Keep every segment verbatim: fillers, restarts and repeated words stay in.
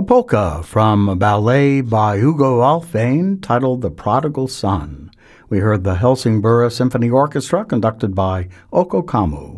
polka from a ballet by Hugo Alfvén titled The Prodigal Son. We heard the Helsingborg Symphony Orchestra conducted by Oko Kamu.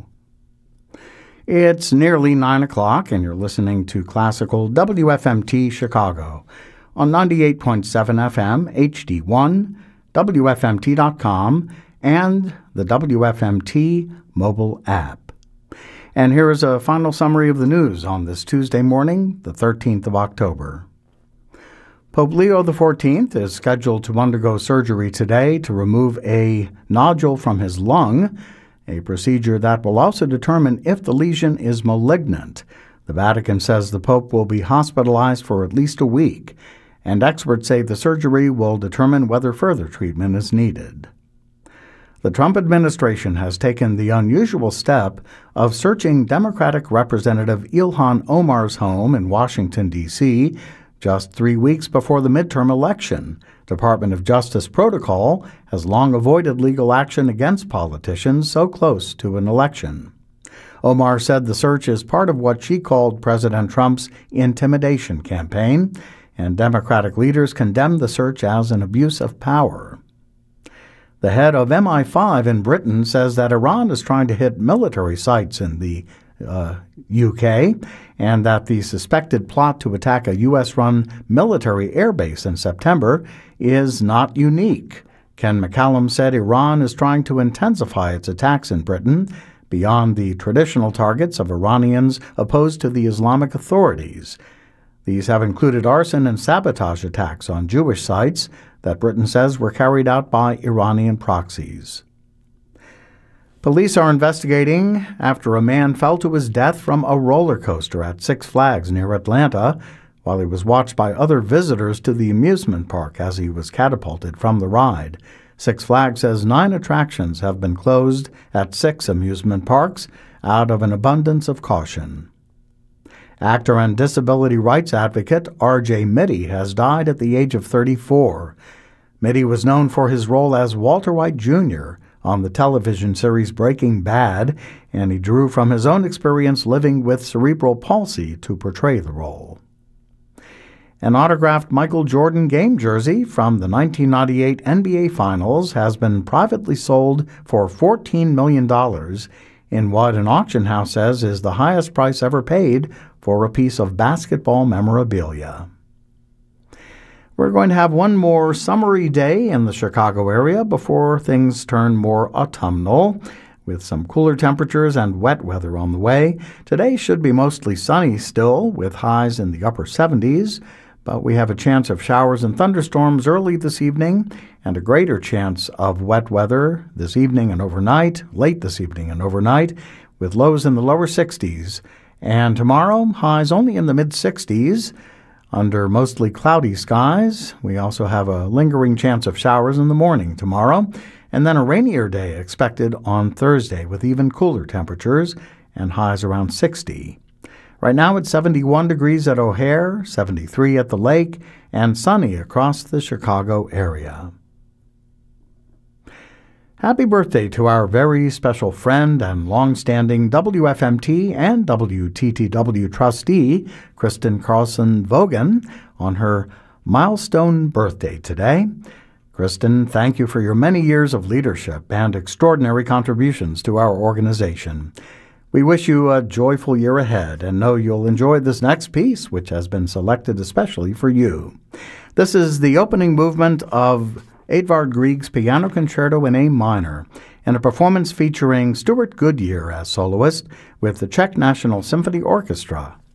It's nearly nine o'clock and you're listening to Classical W F M T Chicago on ninety-eight point seven F M, H D one, W F M T dot com, and the W F M T mobile app. And here is a final summary of the news on this Tuesday morning, the thirteenth of October. Pope Leo the fourteenth is scheduled to undergo surgery today to remove a nodule from his lung, a procedure that will also determine if the lesion is malignant. The Vatican says the Pope will be hospitalized for at least a week, and experts say the surgery will determine whether further treatment is needed. The Trump administration has taken the unusual step of searching Democratic Representative Ilhan Omar's home in Washington, D C, just three weeks before the midterm election. Department of Justice protocol has long avoided legal action against politicians so close to an election. Omar said the search is part of what she called President Trump's intimidation campaign, and Democratic leaders condemned the search as an abuse of power. The head of M I five in Britain says that Iran is trying to hit military sites in the uh, U K and that the suspected plot to attack a U S-run military airbase in September is not unique. Ken McCallum said Iran is trying to intensify its attacks in Britain beyond the traditional targets of Iranians opposed to the Islamic authorities. These have included arson and sabotage attacks on Jewish sites that Britain says were carried out by Iranian proxies. Police are investigating after a man fell to his death from a roller coaster at Six Flags near Atlanta while he was watched by other visitors to the amusement park as he was catapulted from the ride. Six Flags says nine attractions have been closed at six amusement parks out of an abundance of caution. Actor and disability rights advocate R J Mitte has died at the age of thirty-four. Mitte was known for his role as Walter White Junior on the television series Breaking Bad, and he drew from his own experience living with cerebral palsy to portray the role. An autographed Michael Jordan game jersey from the nineteen ninety-eight N B A Finals has been privately sold for fourteen million dollars in what an auction house says is the highest price ever paid for a piece of basketball memorabilia. We're going to have one more summery day in the Chicago area before things turn more autumnal, with some cooler temperatures and wet weather on the way. Today should be mostly sunny still, with highs in the upper seventies, but we have a chance of showers and thunderstorms early this evening and a greater chance of wet weather this evening and overnight, late this evening and overnight, with lows in the lower sixties. And tomorrow, highs only in the mid-sixties. Under mostly cloudy skies, we also have a lingering chance of showers in the morning tomorrow, and then a rainier day expected on Thursday with even cooler temperatures and highs around sixty. Right now it's seventy-one degrees at O'Hare, seventy-three at the lake, and sunny across the Chicago area. Happy birthday to our very special friend and long-standing W F M T and W T T W trustee, Kristen Carlson Vogan, on her milestone birthday today. Kristen, thank you for your many years of leadership and extraordinary contributions to our organization. We wish you a joyful year ahead and know you'll enjoy this next piece, which has been selected especially for you. This is the opening movement of Edvard Grieg's Piano Concerto in A minor, and a performance featuring Stuart Goodyear as soloist with the Czech National Symphony Orchestra.